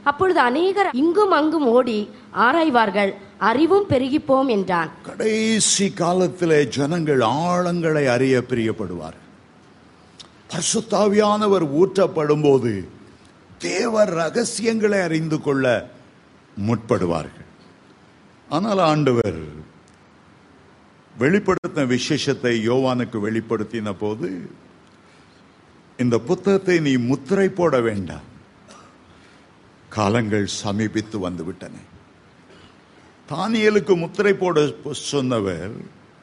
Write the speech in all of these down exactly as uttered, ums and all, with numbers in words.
அப்பொழுது அநேகர் இங்கும் அங்கும் ஓடி ஆராய்வார்கள், அறிவும் பெருகிப்போம் என்றான். கடைசி காலத்திலே ஜனங்கள் ஆழங்களை அறிய பிரியப்படுவார். பரிசுத்த ஆவியானவர் ஊற்றப்படும் போது தேவ ரகசியங்களை அறிந்து கொள்ள முற்படுவார்கள். ஆனால் ஆண்டவர் வெளிப்படுத்தின விசேஷத்தை யோவானுக்கு வெளிப்படுத்தின போது, இந்த புத்தகத்தை நீ முத்திரை போட வேண்டாம், காலங்கள் சமீபித்து வந்துவிட்டன. தானியேலுக்கு முத்திரை போட சொன்னவர்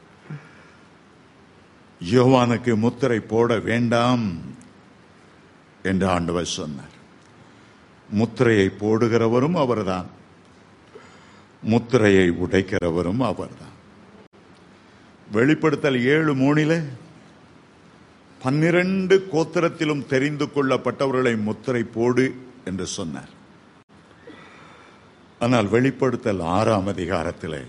யோவானுக்கு முத்திரை போட வேண்டாம் என்று ஆண்டவர் சொன்னார். முத்திரையை போடுகிறவரும் அவர்தான், முத்திரையை உடைக்கிறவரும் அவர்தான். வெளிப்படுத்தல் ஏழு மூணில பன்னிரண்டு கோத்திரத்திலும் தெரிந்து கொள்ளப்பட்டவர்களை முத்திரை போடு என்று சொன்னார். ஆனால் வெளிப்படுத்தல் ஆறாம் அதிகாரத்திலே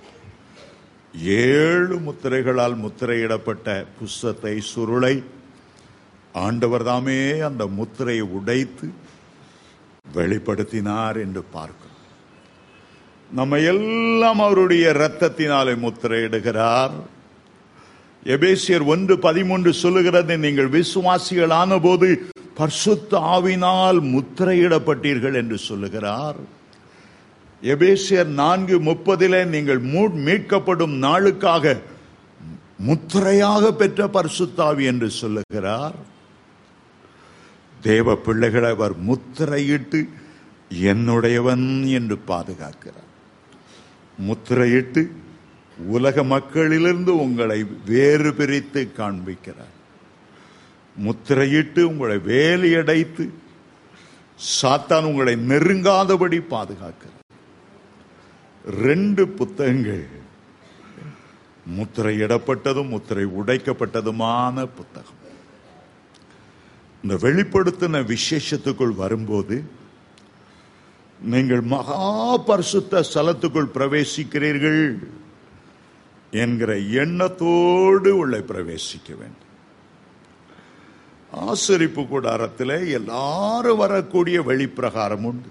ஏழு முத்திரைகளால் முத்திரையிடப்பட்ட புஸ்தகத்தை, சுருளை ஆண்டவர் தாமே அந்த முத்திரையை உடைத்து வெளிப்படுத்தினார் என்று பார்க்கிறோம். நம்ம எல்லாம் அவருடைய இரத்தத்தினாலே முத்திரையிடுகிறார். எபேசியர் ஒன்று பதிமூன்று சொல்லுகிறது, நீங்கள் விசுவாசிகளான போது பரிசுத்த ஆவியினால் முத்திரையிடப்பட்டீர்கள் என்று சொல்லுகிறார். எபேசியர் நான்கு முப்பதிலே நீங்கள் மீட்கப்படும் நாளுக்காக முத்திரையாக பெற்ற பரிசுத்த ஆவி என்று சொல்லுகிறார். தேவ பிள்ளைகளை அவர் முத்திரையிட்டு என்னுடையவன் என்று பாதுகாக்கிறார். முத்திரையிட்டு உலக மக்களிலிருந்து உங்களை வேறு பிரித்து காண்பிக்கிறார். முத்திரையிட்டு உங்களை வேலியடைத்து சாத்தான் உங்களை நெருங்காதபடி பாதுகாக்கிறார். ரெண்டு புத்தகங்கள், முத்திரையிடப்பட்டதும் முத்திரை உடைக்கப்பட்டதுமான புத்தகம். இந்த வெளிப்படுத்தின விசேஷத்துக்குள் வரும்போது நீங்கள் மகா பரிசுத்த ஸ்தலத்துக்குள் பிரவேசிக்கிறீர்கள் என்கிற எண்ணத்தோடு உள்ளே பிரவேசிக்க வேண்டும். ஆசரிப்பு கூடாரத்தில் எல்லாரும் வரக்கூடிய வெளிப்பிரகாரம் உண்டு.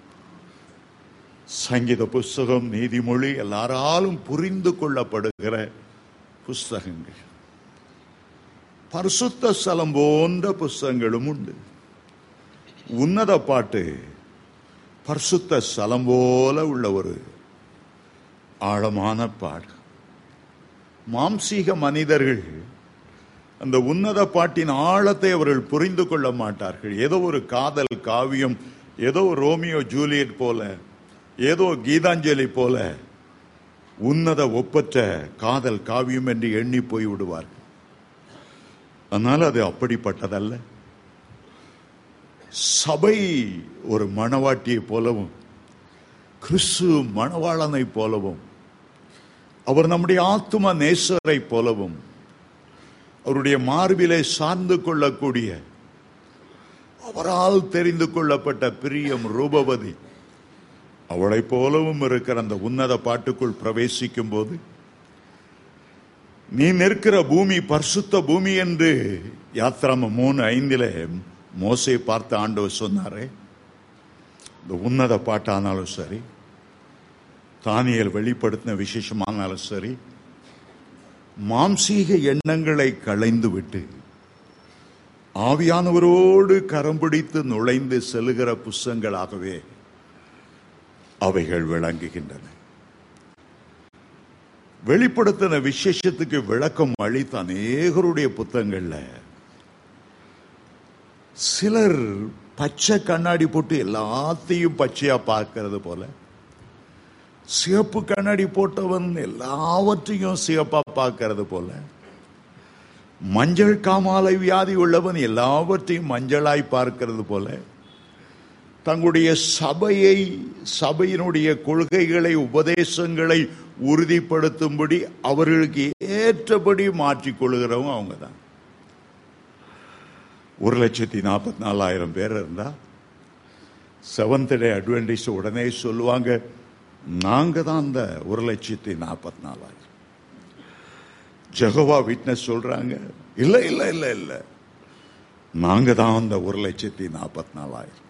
சங்கீத புஸ்தகம், நீதிமொழி எல்லாராலும் புரிந்து கொள்ளப்படுகிற புஸ்தகங்கள். பரிசுத்த ஸ்தலம் போன்ற புஸ்தகங்களும் உண்டு. உன்னத பாட்டு பரிசுத்த ஸ்தலம் போல உள்ள ஒரு ஆழமான பாடு. மாம்சீக மனிதர்கள் அந்த உன்னத பாட்டின் ஆழத்தை அவர்கள் புரிந்து கொள்ள மாட்டார்கள். ஏதோ ஒரு காதல் காவியம், ஏதோ ரோமியோ ஜூலியட் போல, ஏதோ கீதாஞ்சலி போல உன்னத ஒப்பற்ற காதல் காவியம் என்று எண்ணி போய் விடுவார்கள். ஆனால் அது அப்படிப்பட்டதல்ல. சபை ஒரு மணவாட்டியை போலவும், கிறிஸ்து மணவாளனை போலவும், அவர் நம்முடைய ஆத்தும நேசரை போலவும், அவருடைய மார்பிலே சார்ந்து கொள்ளக்கூடிய, அவரால் தெரிந்து கொள்ளப்பட்ட பிரியம் ரூபவதி அவளை போலவும் இருக்கிற அந்த உன்னத பாட்டுக்குள் பிரவேசிக்கும் போது, நீ நிற்கிற பூமி பரிசுத்த பூமி என்று யாத்ராம மூணு ஐந்திலே மோசே பார்த்து ஆண்டவர் சொன்னாரே. இந்த உன்னத பாட்டானாலும் சரி, தானியேல் வெளிப்படுத்தின விசேஷமானாலும் சரி, மாம்சீக எண்ணங்களை களைந்து விட்டு ஆவியானவரோடு கரம் பிடித்து நுழைந்து செல்லுகிற புஸ்தகங்களாகவே அவைகள் விளங்குகின்றன. வெளிப்படுத்தின விசேஷத்துக்கு விளக்கம் அளித்த அநேகருடைய புத்தகங்கள்ல சிலர் பச்சை கண்ணாடி போட்டு எல்லாத்தையும் பச்சையா பார்க்கிறது போல, சிவப்பு கண்ணாடி போட்டவன் எல்லாவற்றையும் சிவப்பா பார்க்கிறது போல, மஞ்சள் காமாலை வியாதி உள்ளவன் எல்லாவற்றையும் மஞ்சளாய் பார்க்கிறது போல, தங்களுடைய சபையை, சபையினுடைய கொள்கைகளை, உபதேசங்களை உறுதிப்படுத்தும்படி அவர்களுக்கு ஏற்றபடி மாற்றிக்கொள்கிறவங்க அவங்க தான். ஒரு லட்சத்தி நாற்பத்தி நாலாயிரம் பேர் இருந்தா செவன்த் டே அட்வென்டிஸ்ட் உடனே சொல்லுவாங்க, நாங்க தான் அந்த ஒரு லட்சத்தி நாற்பத்தி நாலாயிரம். ஜெகோவா விட்னஸ் சொல்றாங்க, இல்ல இல்ல இல்ல இல்ல நாங்க தான் அந்த ஒரு லட்சத்தி நாற்பத்தி நாலாயிரம்.